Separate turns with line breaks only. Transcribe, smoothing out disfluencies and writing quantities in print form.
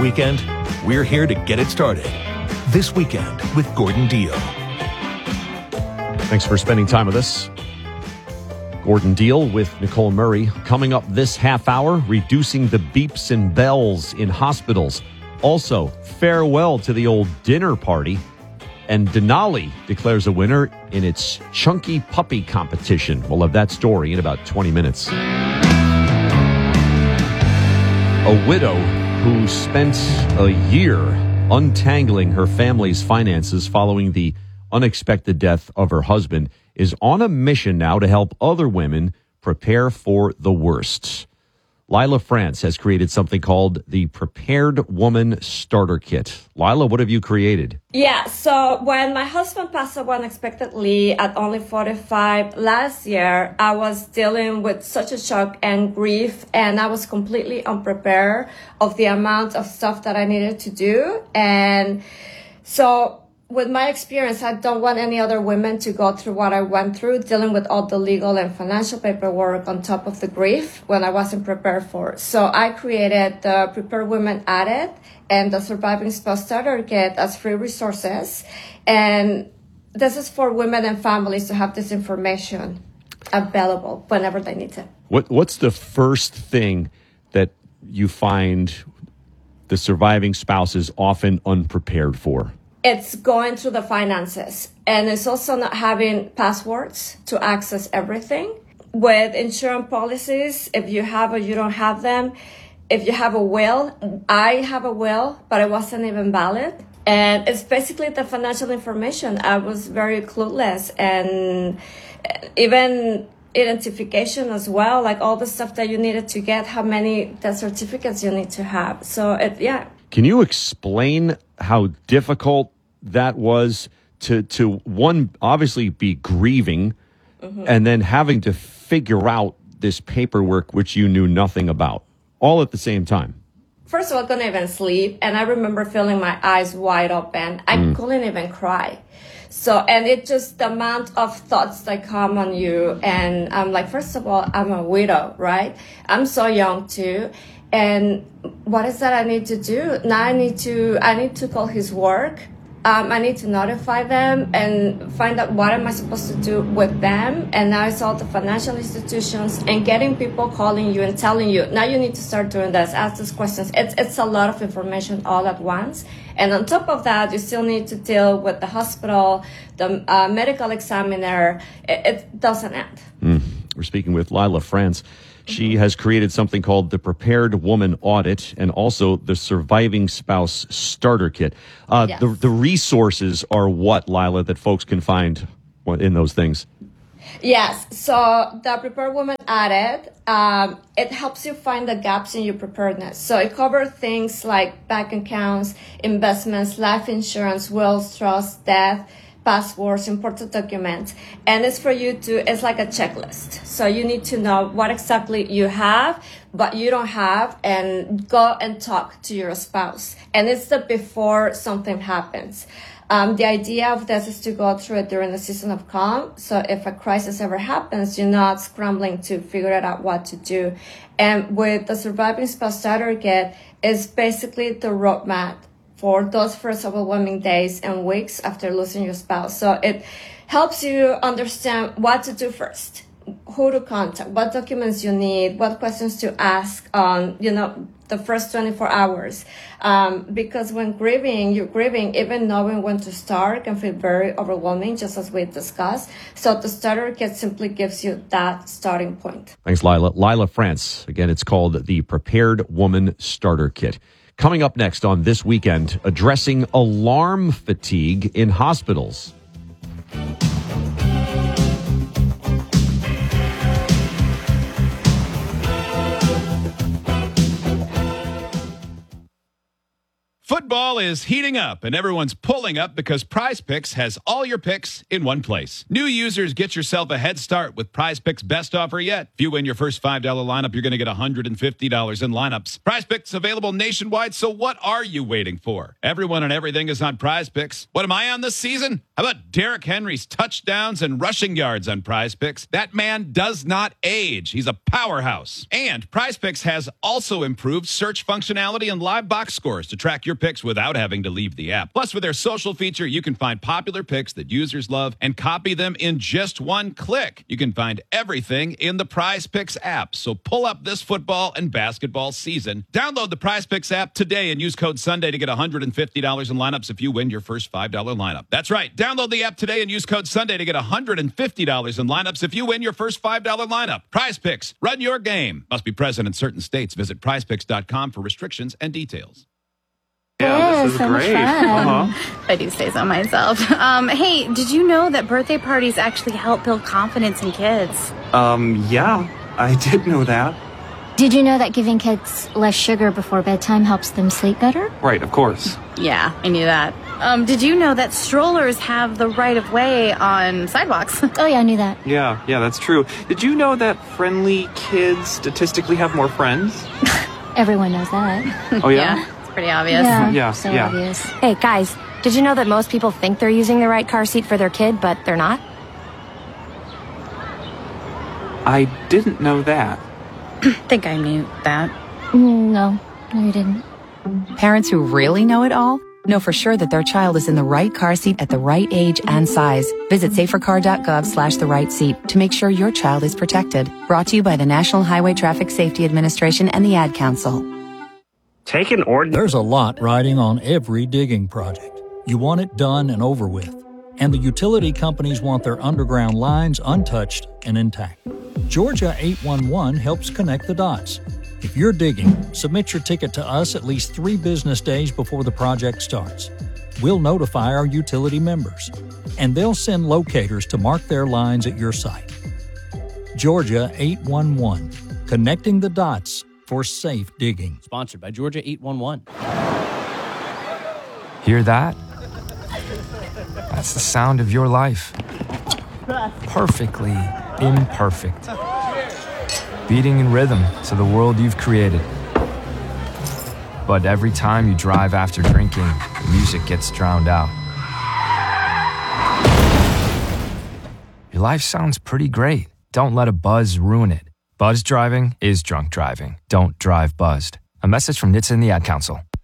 weekend? We're here to get it started. This Weekend with Gordon Deal.
Thanks for spending time with us. Gordon Deal with Nicole Murray. Coming up this half hour, reducing the beeps and bells in hospitals. Also, farewell to the old dinner party. And Denali declares a winner in its Chunky Puppy competition. We'll have that story in about 20 minutes. A widow who spent a year untangling her family's finances following the unexpected death of her husband is on a mission now to help other women prepare for the worst. Lila France has created something called the Prepared Woman Starter Kit. Lila, what have you created?
Yeah, so when my husband passed away unexpectedly at only 45 last year, I was dealing with such a shock and grief, and I was completely unprepared of the amount of stuff that I needed to do. And so with my experience, I don't want any other women to go through what I went through, dealing with all the legal and financial paperwork on top of the grief when I wasn't prepared for it. So I created the Prepared Women Audit and the Surviving Spouse Starter Kit as free resources. And this is for women and families to have this information available whenever they need it.
What's the first thing that you find the surviving spouse is often unprepared for?
It's going through the finances, and it's also not having passwords to access everything. With insurance policies, if you have or you don't have them, if you have a will, I have a will, but it wasn't even valid. And it's basically the financial information. I was very clueless, and even identification as well, like all the stuff that you needed to get, how many death certificates you need to have. So,
Can you explain how difficult that was to one, obviously be grieving, and then having to figure out this paperwork which you knew nothing about, all at the same time?
First of all, I couldn't even sleep, and I remember feeling my eyes wide open. I couldn't even cry. So, and it just, the amount of thoughts that come on you, and I'm like, first of all, I'm a widow, right? I'm so young too. And what is that I need to do? Now I need to call his work. I need to notify them and find out what am I supposed to do with them. And now it's all the financial institutions and getting people calling you and telling you, now you need to start doing this, ask these questions. It's a lot of information all at once. And on top of that, you still need to deal with the hospital, the medical examiner. It doesn't end.
We're speaking with Lila France. She has created something called the Prepared Woman Audit and also the Surviving Spouse Starter Kit.
Yes.
The resources are what, Lila, that folks can find in those things?
Yes. So the Prepared Woman Audit, it helps you find the gaps in your preparedness. So it covers things like bank accounts, investments, life insurance, wills, trusts, death, passwords, important documents, and it's for you to, it's like a checklist. So you need to know what exactly you have, but you don't have, and go and talk to your spouse. And it's the before something happens. The idea of this is to go through it during the season of calm. So if a crisis ever happens, you're not scrambling to figure out what to do. And with the Surviving Spouse Starter Kit, it's basically the roadmap for those first overwhelming days and weeks after losing your spouse. So it helps you understand what to do first, who to contact, what documents you need, what questions to ask on, the first 24 hours. Because when you're grieving, even knowing when to start can feel very overwhelming, just as we discussed. So the starter kit simply gives you that starting point.
Thanks, Lila. Lila France. Again, it's called the Prepared Woman Starter Kit. Coming up next on This Weekend, addressing alarm fatigue in hospitals.
Football is heating up, and everyone's pulling up because Prize Picks has all your picks in one place. New users, get yourself a head start with Prize Picks' best offer yet. If you win your first $5 lineup, you're going to get $150 in lineups. Prize Picks available nationwide, so what are you waiting for? Everyone and everything is on Prize Picks. What am I on this season? How about Derrick Henry's touchdowns and rushing yards on Prize Picks? That man does not age. He's a powerhouse. And Prize Picks has also improved search functionality and live box scores to track your picks without having to leave the app. Plus, with their social feature, you can find popular picks that users love and copy them in just one click. You can find everything in the Prize Picks app. So pull up this football and basketball season. Download the Prize Picks app today and use code Sunday to get $150 in lineups if you win your first $5 lineup. That's right. Download the app today and use code Sunday to get $150 in lineups if you win your first $5 lineup. Prize Picks. Run your game. Must be present in certain states. Visit prizepicks.com for restrictions and details.
Yeah, this is
so
great.
I do say so myself. Hey, did you know that birthday parties actually help build confidence in kids?
Yeah, I did know that.
Did you know that giving kids less sugar before bedtime helps them sleep better?
Right, of course.
Yeah, I knew that. Did you know that strollers have the right of way on sidewalks?
Oh yeah, I knew that.
Yeah, that's true. Did you know that friendly kids statistically have more friends?
Everyone knows that.
Oh, yeah?
Yeah, it's pretty obvious.
Yeah,
so
yeah.
obvious.
Hey, guys, did you know that most people think they're using the right car seat for their kid, but they're not?
I didn't know that.
Think I knew that.
No, you didn't.
Parents who really know it all know for sure that their child is in the right car seat at the right age and size. Visit safercar.gov/the right seat to make sure your child is protected. Brought to you by the National Highway Traffic Safety Administration and the Ad Council.
There's a lot riding on every digging project. You want it done and over with. And the utility companies want their underground lines untouched and intact. Georgia 811 helps connect the dots. If you're digging, submit your ticket to us at least 3 business days before the project starts. We'll notify our utility members, and they'll send locators to mark their lines at your site. Georgia 811, connecting the dots for safe digging.
Sponsored by Georgia 811.
Hear that? That's the sound of your life. Perfectly imperfect. Beating in rhythm to the world you've created. But every time you drive after drinking, the music gets drowned out. Your life sounds pretty great. Don't let a buzz ruin it. Buzz driving is drunk driving. Don't drive buzzed. A message from NHTSA and the Ad Council.